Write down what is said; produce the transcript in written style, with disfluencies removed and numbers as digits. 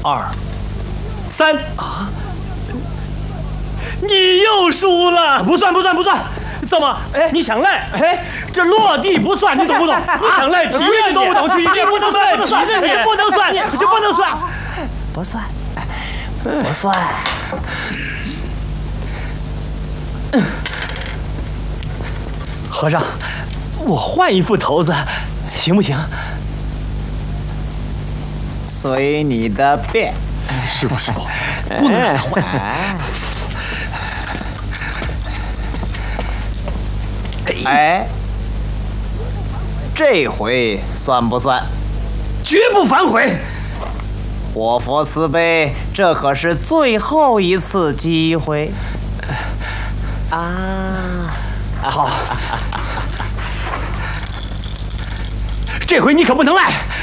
2、3啊！你又输了，不算。怎么？哎，你想赖？哎，这落地不算，你懂不懂？你想赖皮呀？你懂不懂？你不能算，不算，这不能算，这不能算， 不算，不算。 和尚，我换一副头子，行不行？ 随你的便。 师傅，不能让他换。 哎，这回算不算？ 绝不反悔。 活佛慈悲，这可是最后一次机会。 好，这回你可不能赖。